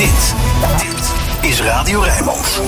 Dit is Radio Rijnmond.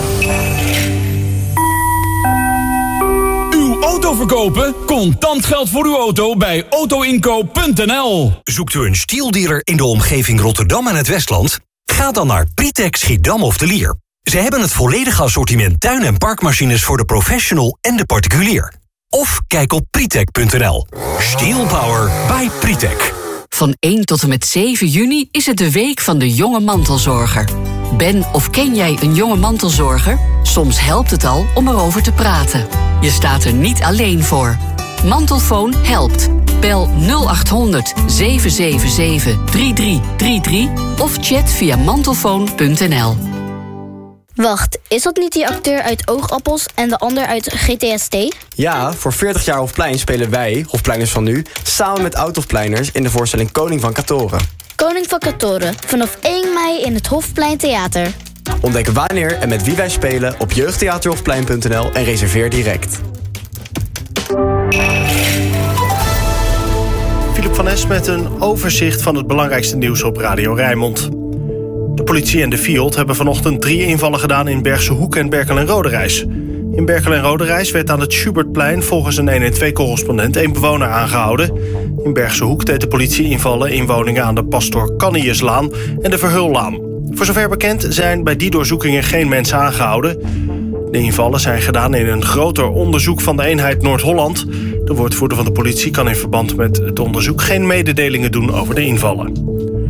Uw auto verkopen? Contant geld voor uw auto bij autoinkoop.nl. Zoekt u een stieldealer in de omgeving Rotterdam en het Westland? Ga dan naar Pritec Schiedam of de Lier. Ze hebben het volledige assortiment tuin- en parkmachines voor de professional en de particulier. Of kijk op Pritec.nl. Steel Power by Pritec. Van 1 tot en met 7 juni is het de week van de jonge mantelzorger. Ben of ken jij een jonge mantelzorger? Soms helpt het al om erover te praten. Je staat er niet alleen voor. Mantelfoon helpt. Bel 0800 777 3333 of chat via mantelfoon.nl. Wacht, is dat niet die acteur uit Oogappels en de ander uit GTST? Ja, voor 40 jaar Hofplein spelen wij, Hofpleiners van nu, samen met oud-Hofpleiners in de voorstelling Koning van Katoren. Koning van Katoren, vanaf 1 mei in het Hofplein Theater. Ontdek wanneer en met wie wij spelen op jeugdtheaterhofplein.nl en reserveer direct. Philip van Es met een overzicht van het belangrijkste nieuws op Radio Rijnmond. De politie en de FIOD hebben vanochtend 3 invallen gedaan in Bergse Hoek en Berkel en Roderijs. In Berkel en Roderijs werd aan het Schubertplein volgens een 112-correspondent 1 bewoner aangehouden. In Bergse Hoek deed de politie invallen in woningen aan de Pastoor Canniuslaan en de Verhullaan. Voor zover bekend zijn bij die doorzoekingen geen mensen aangehouden. De invallen zijn gedaan in een groter onderzoek van de eenheid Noord-Holland. De woordvoerder van de politie kan in verband met het onderzoek geen mededelingen doen over de invallen.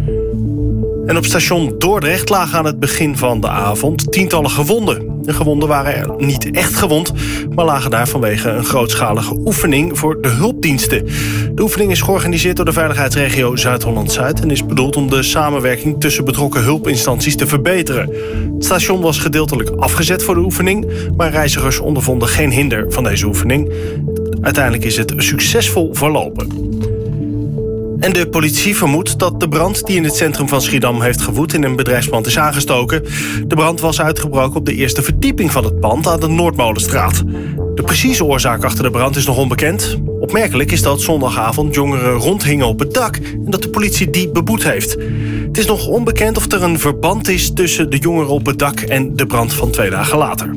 En op station Dordrecht lagen aan het begin van de avond tientallen gewonden. De gewonden waren niet echt gewond, maar lagen daar vanwege een grootschalige oefening voor de hulpdiensten. De oefening is georganiseerd door de veiligheidsregio Zuid-Holland-Zuid en is bedoeld om de samenwerking tussen betrokken hulpinstanties te verbeteren. Het station was gedeeltelijk afgezet voor de oefening, maar reizigers ondervonden geen hinder van deze oefening. Uiteindelijk is het succesvol verlopen. En de politie vermoedt dat de brand die in het centrum van Schiedam heeft gewoed in een bedrijfspand is aangestoken. De brand was uitgebroken op de eerste verdieping van het pand aan de Noordmolenstraat. De precieze oorzaak achter de brand is nog onbekend. Opmerkelijk is dat zondagavond jongeren rondhingen op het dak en dat de politie die beboet heeft. Het is nog onbekend of er een verband is tussen de jongeren op het dak en de brand van 2 dagen later.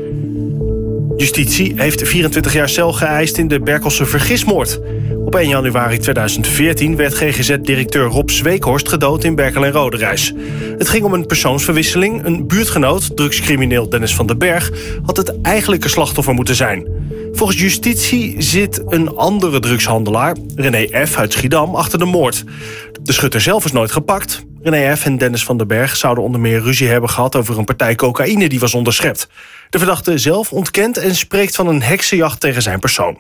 Justitie heeft 24 jaar cel geëist in de Berkelse vergismoord. Op 1 januari 2014 werd GGZ-directeur Rob Zweekhorst gedood in Berkel en Roderijs. Het ging om een persoonsverwisseling. Een buurtgenoot, drugscrimineel Dennis van den Berg, had het eigenlijke slachtoffer moeten zijn. Volgens justitie zit een andere drugshandelaar, René F. uit Schiedam, achter de moord. De schutter zelf is nooit gepakt. René F. en Dennis van den Berg zouden onder meer ruzie hebben gehad over een partij cocaïne die was onderschept. De verdachte zelf ontkent en spreekt van een heksenjacht tegen zijn persoon.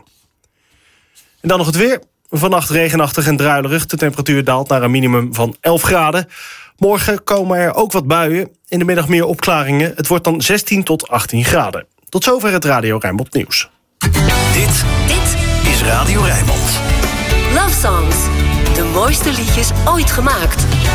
En dan nog het weer. Vannacht regenachtig en druilerig. De temperatuur daalt naar een minimum van 11 graden. Morgen komen er ook wat buien. In de middag meer opklaringen. Het wordt dan 16 tot 18 graden. Tot zover het Radio Rijnmond nieuws. Dit is Radio Rijnmond. Love Songs. De mooiste liedjes ooit gemaakt.